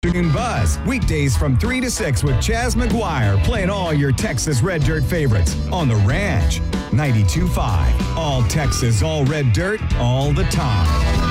Afternoon Buzz. Weekdays from 3 to 6 with Chaz McGuire playing all your Texas Red Dirt favorites on The Ranch. 92.5. All Texas, all red dirt, all the time.